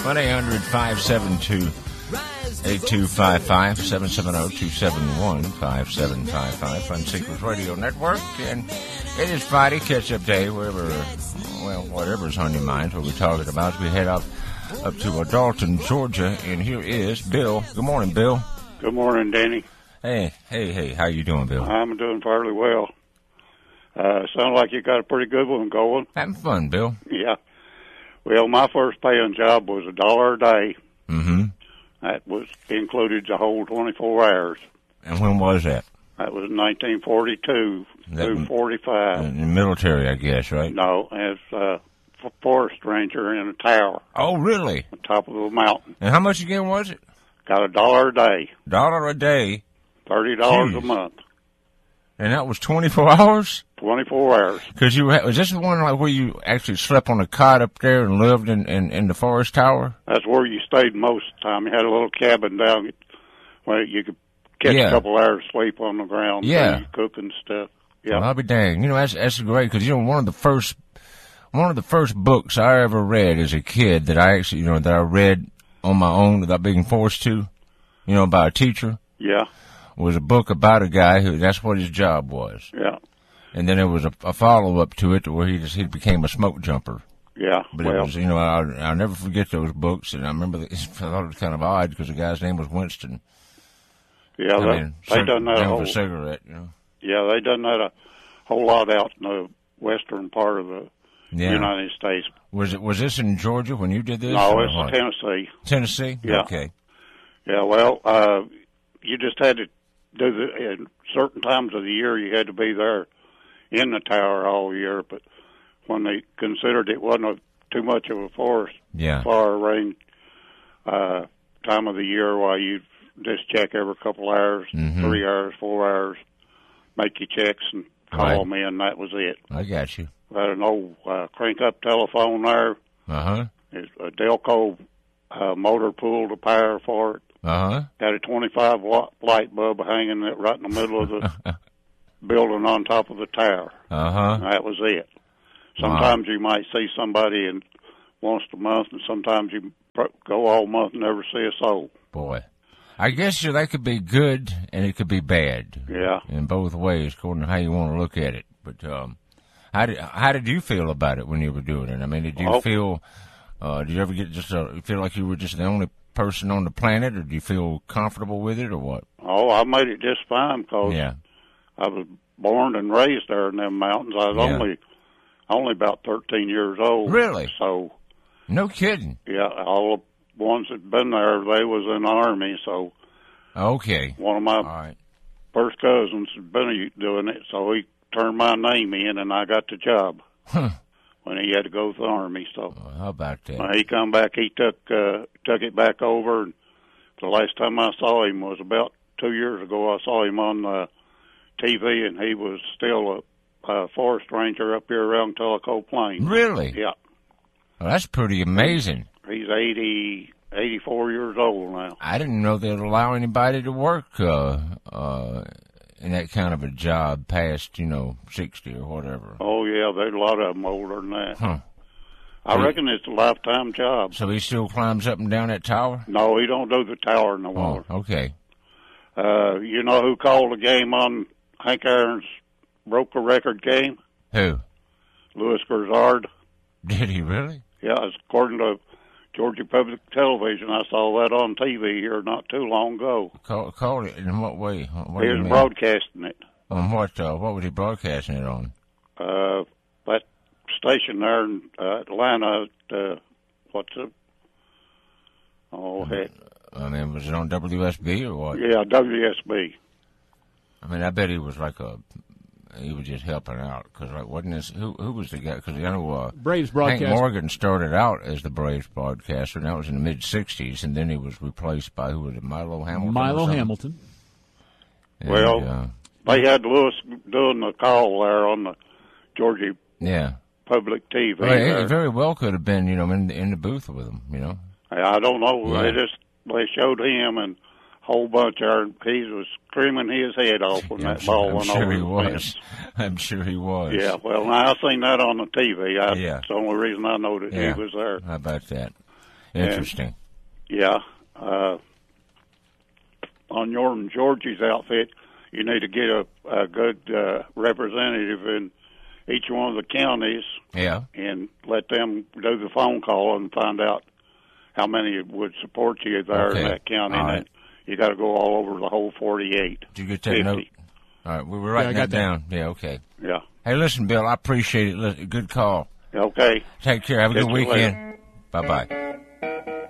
1-800-572-8255, 770-271-5755, Fun Seekers Radio Network. And it is Friday, catch-up day, whatever's on your mind, what we're talking about. We head up to Dalton, Georgia, and here is Bill. Good morning, Bill. Good morning, Danny. Hey, how you doing, Bill? I'm doing fairly well. Sounds like you got a pretty good one going. Having fun, Bill. Yeah. Well, my first paying job was $1 a day. Mm-hmm. That was included the whole 24 hours. And when was that? That was 1942 through 45. In the military, I guess, right? No, as a forest ranger in a tower. Oh, really? On top of a mountain. And how much again was it? Got $1 a day. $1 a day? $30 a month. And that was 24 hours? 24 hours. Because was this the one like where you actually slept on a cot up there and lived in the forest tower? That's where you stayed most of the time. You had a little cabin down where you could catch a couple hours sleep on the ground. Yeah. You cook and stuff. Yeah. Well, I'll be dang. That's great because one of the first books I ever read as a kid that I actually that I read on my own without being forced to, by a teacher. Yeah. Was a book about a guy who that's what his job was. Yeah. And then there was a follow-up to it where he became a smoke jumper. Yeah. But it was, I'll never forget those books. And I remember, I thought it was kind of odd because the guy's name was Winston. Yeah, they done that a whole... a cigarette, Yeah, they done that a whole lot out in the western part of the United States. Was this in Georgia when you did this? No, it's Tennessee. Tennessee? Yeah. Okay. Yeah, well, you just had to do in certain times of the year you had to be there in the tower all year, but when they considered it wasn't too much of a forest far range time of the year, while you just check every couple hours, 3 hours, 4 hours, make your checks and call them in. That was it. I got you. Had an old crank-up telephone there. Uh-huh. It's a Delco motor pool to power for it. Uh-huh. Had a 25-watt light bulb hanging right in the middle of the building on top of the tower. Uh-huh. That was it. Sometimes you might see somebody once a month, and sometimes you go all month and never see a soul. Boy. I guess that could be good and it could be bad. Yeah. In both ways, according to how you want to look at it. But how did you feel about it when you were doing it? I mean, did you feel... did you ever feel like you were just the only person on the planet, or do you feel comfortable with it, or what? Oh, I made it just fine because I was born and raised there in them mountains. I was only about 13 years old. Really? So. No kidding. Yeah, all the ones that been there, they was in the Army, so. Okay. One of my first cousins had been doing it, so he turned my name in, and I got the job. Huh. When he had to go to the Army, so how about that? When he come back, he took it back over. And the last time I saw him was about 2 years ago. I saw him on TV, and he was still a forest ranger up here around Tellico Plains. Really? Yeah. Well, that's pretty amazing. He's 84 years old now. I didn't know they'd allow anybody to work in that kind of a job past, 60 or whatever. Oh, yeah, there's a lot of them older than that. Huh. I reckon it's a lifetime job. So he still climbs up and down that tower? No, he don't do the tower no more. Oh, okay. You know who called the game on Hank Aaron's broke a record game? Who? Louis Grizzard. Did he really? Yeah, it's according to Georgia Public Television. I saw that on TV here not too long ago. Called it in what way? What he was broadcasting it. On what? What was he broadcasting it on? That station there in Atlanta. What's it? Oh heck! I mean, was it on WSB or what? Yeah, WSB. I mean, I bet he was he was just helping out because, wasn't this who was the guy? Because I know Braves broadcaster Hank Morgan started out as the Braves broadcaster, and that was in the mid '60s, and then he was replaced by who was it? Milo Hamilton. Milo Hamilton. And, well, they had Lewis doing the call there on the Georgia Public TV. Well, he very well could have been, in the booth with him. I don't know. Yeah. They showed him and a whole bunch there. He was screaming his head off when that ball went over the fence. I'm sure he was. Yeah, well, now I seen that on the TV. That's the only reason I know that he was there. How about that? Interesting. Yeah. On your and Georgie's outfit, you need to get a good representative in each one of the counties. Yeah. And let them do the phone call and find out how many would support you there in that county. All right. And you got to go all over the whole 48. Did you get that note? All right, we were writing that down. Yeah, okay. Yeah. Hey, listen, Bill, I appreciate it. Good call. Okay. Take care. Have a good weekend. Bye-bye.